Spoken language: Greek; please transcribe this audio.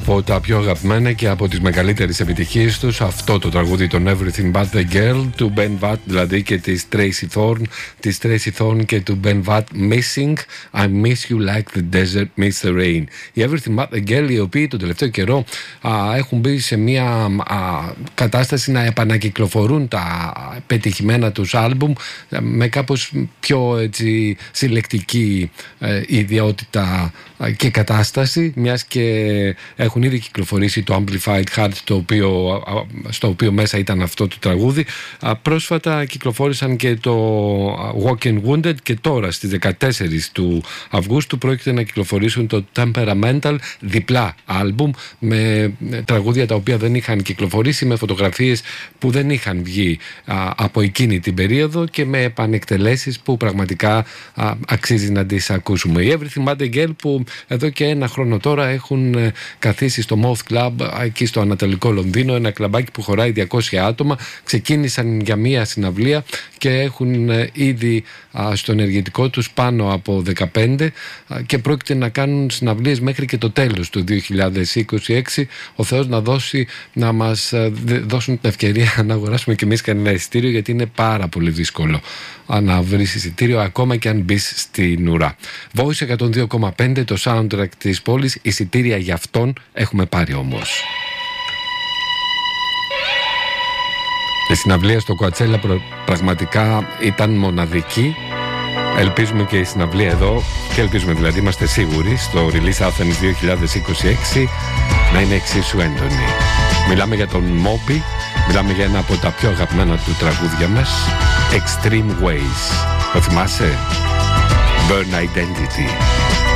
Από τα πιο αγαπημένα και από τις μεγαλύτερες επιτυχίες τους, αυτό το τραγούδι, τον Everything But The Girl του Ben Watt, δηλαδή, και της Tracy Thorn και του Ben Watt, Missing I Miss You Like The Desert Miss The Rain. Οι Everything But The Girl, οι οποίοι τον τελευταίο καιρό έχουν μπει σε μια κατάσταση να επανακυκλοφορούν τα πετυχημένα τους άλμπουμ με κάπως πιο έτσι συλλεκτική ιδιότητα και κατάσταση, μιας και έχουν ήδη κυκλοφορήσει το Amplified Heart, στο οποίο μέσα ήταν αυτό το τραγούδι. Πρόσφατα κυκλοφόρησαν και το Walking Wounded και τώρα στις 14 του Αυγούστου πρόκειται να κυκλοφορήσουν το Temperamental, διπλά άλμπουμ με τραγούδια τα οποία δεν είχαν κυκλοφορήσει, με φωτογραφίες που δεν είχαν βγει από εκείνη την περίοδο και με επανεκτελέσεις που πραγματικά αξίζει να τις ακούσουμε. Η Everything But The Girl, που εδώ και ένα χρόνο τώρα έχουν καθίσει στο Moth Club εκεί στο Ανατολικό Λονδίνο, ένα κλαμπάκι που χωράει 200 άτομα. Ξεκίνησαν για μία συναυλία και έχουν ήδη στο ενεργητικό τους πάνω από 15 και πρόκειται να κάνουν συναυλίες μέχρι και το τέλος του 2026. Ο Θεός να μας δώσουν την ευκαιρία να αγοράσουμε και εμείς κανένα εισιτήριο, γιατί είναι πάρα πολύ δύσκολο να βρεις εισιτήριο ακόμα και αν μπεις στην ουρά. Voice 102,5, το soundtrack της πόλης. Εισιτήρια για αυτόν έχουμε πάρει όμως. Η συναυλία στο Coachella πραγματικά ήταν μοναδική. Ελπίζουμε και η συναυλία εδώ, και ελπίζουμε δηλαδή, είμαστε σίγουροι, στο Release Athens 2026 να είναι εξίσου έντονη. Μιλάμε για τον Moby, μιλάμε για ένα από τα πιο αγαπημένα του τραγούδια μας, Extreme Ways. Το θυμάσαι? Burn Identity.